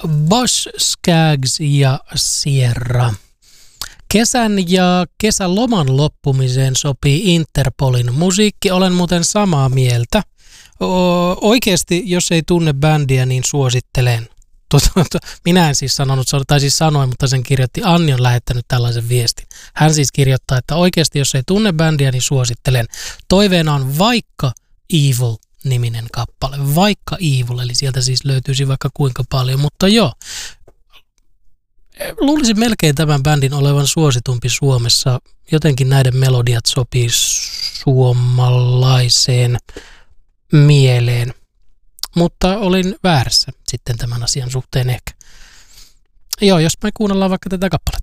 Bosch, Skaggs ja Sierra. Kesän ja kesäloman loppumiseen sopii Interpolin musiikki. Olen muuten samaa mieltä. Oikeasti, jos ei tunne bändiä, niin suosittelen. Minä en siis sanonut, tai siis sanoin, mutta sen kirjoitti. Anni on lähettänyt tällaisen viestin. Hän siis kirjoittaa, että oikeasti, jos ei tunne bändiä, niin suosittelen. Toiveena on Vaikka Evil-niminen kappale. Vaikka Evil, eli sieltä siis löytyisi vaikka kuinka paljon, mutta joo. Luulisin melkein tämän bändin olevan suositumpi Suomessa. Jotenkin näiden melodiat sopii suomalaiseen mieleen. Mutta olin väärässä sitten tämän asian suhteen ehkä. Joo, jos me kuunnellaan vaikka tätä kappaletta.